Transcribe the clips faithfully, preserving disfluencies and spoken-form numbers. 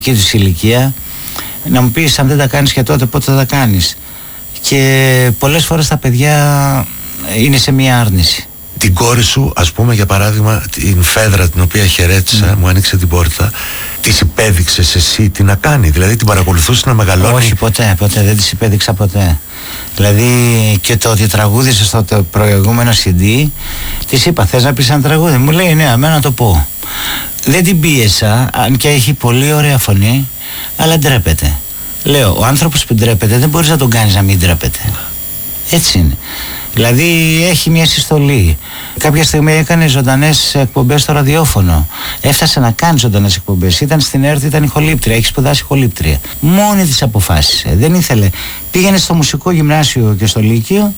και της ηλικία, να μου πεις αν δεν τα κάνεις και τότε πότε θα τα κάνεις. Και πολλές φορές τα παιδιά είναι σε μία άρνηση. Την κόρη σου, ας πούμε, για παράδειγμα, την Φέδρα, την οποία χαιρέτησα, mm. μου άνοιξε την πόρτα, της υπέδειξες εσύ τι να κάνει? Δηλαδή την παρακολουθούσε να μεγαλώνει? Όχι, ποτέ, ποτέ, δεν της υπέδειξα ποτέ. Δηλαδή και το ότι τραγούδισε στο προηγούμενο σι ντι, της είπα, θες να πεις ένα τραγούδι? Μου λέει ναι, αμένα να το πω. Δεν την πίεσα, αν και έχει πολύ ωραία φωνή, αλλά ντρέπεται. Λέω, ο άνθρωπος που ντρέπεται δεν μπορείς να τον κάνεις να μην ντρέπεται. Έτσι είναι. Δηλαδή έχει μια συστολή. Κάποια στιγμή έκανε ζωντανές εκπομπές στο ραδιόφωνο. Έφτασε να κάνει ζωντανές εκπομπές. Ήταν στην ΕΡΤ, ήταν ηχολήπτρια. Έχει σπουδάσει ηχολήπτρια. Μόνη της αποφάσισε. Δεν ήθελε. Πήγαινε στο μουσικό γυμνάσιο και στο λύκειο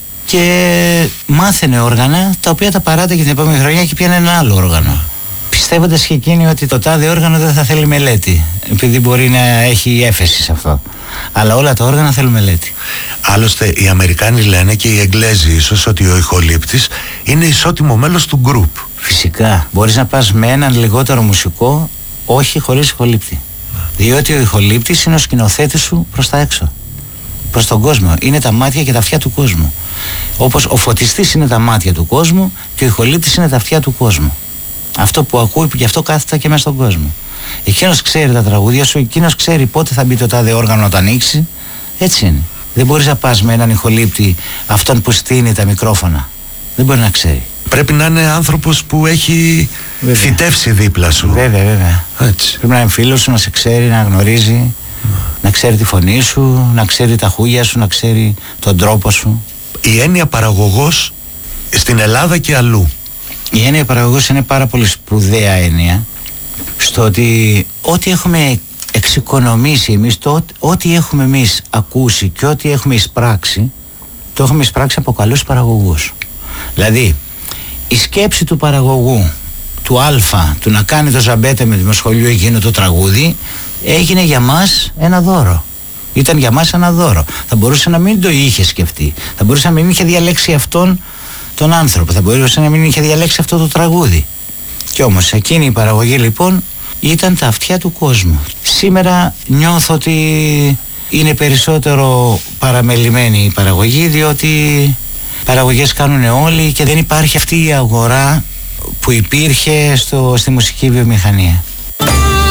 και μάθαινε όργανα τα οποία τα παράταγε την επόμενη χρονιά και πιάνε ένα άλλο όργανο. Πιστεύοντας και εκείνη ότι το τάδε όργανο δεν θα θέλει μελέτη, επειδή μπορεί να έχει έφεση σε αυτό. Αλλά όλα τα όργανα θέλουν μελέτη. Άλλωστε οι Αμερικάνοι λένε και οι Εγγλέζοι ίσως ότι ο ηχολήπτης είναι ισότιμο μέλος του γκρουπ. Φυσικά. Μπορείς να πας με έναν λιγότερο μουσικό, όχι χωρίς ηχολήπτη. Διότι ο ηχολήπτης είναι ο σκηνοθέτης σου προς τα έξω. Προς τον κόσμο. Είναι τα μάτια και τα αυτιά του κόσμου. Όπως ο φωτιστής είναι τα μάτια του κόσμου και ο ηχολήπτης είναι τα αυτιά του κόσμου. Αυτό που ακούει, γι' αυτό κάθεται και μέσα στον κόσμο. Εκείνος ξέρει τα τραγούδια σου, εκείνος ξέρει πότε θα μπει το τάδε όργανο να το ανοίξει. Έτσι είναι. Δεν μπορείς να πας με έναν ηχολήπτη, αυτόν που στείνει τα μικρόφωνα. Δεν μπορεί να ξέρει. Πρέπει να είναι άνθρωπος που έχει βέβαια φυτεύσει δίπλα σου. Βέβαια, βέβαια. Έτσι. Πρέπει να είναι φίλος σου, να σε ξέρει, να γνωρίζει, mm. να ξέρει τη φωνή σου, να ξέρει τα χούγια σου, να ξέρει τον τρόπο σου. Η έννοια παραγωγός στην Ελλάδα και αλλού. Η έννοια παραγωγός είναι πάρα πολύ σπουδαία έννοια, στο ότι ό,τι έχουμε εξοικονομήσει εμείς, το, ό,τι έχουμε εμείς ακούσει και ό,τι έχουμε εισπράξει, το έχουμε εισπράξει από καλούς παραγωγούς. Δηλαδή, η σκέψη του παραγωγού, του Α, του να κάνει το Ζαμπέτε με δημοσχολείο εκείνο το τραγούδι, έγινε για μας ένα δώρο. Ήταν για μας ένα δώρο. Θα μπορούσε να μην το είχε σκεφτεί. Θα μπορούσε να μην είχε διαλέξει αυτόν τον άνθρωπο. Θα μπορούσε να μην είχε διαλέξει αυτό το τραγούδι. Κι όμως εκείνη η παραγωγή λοιπόν ήταν τα αυτιά του κόσμου. Σήμερα νιώθω ότι είναι περισσότερο παραμελημένη η παραγωγή, διότι παραγωγές κάνουν όλοι και δεν υπάρχει αυτή η αγορά που υπήρχε στο, στη μουσική βιομηχανία.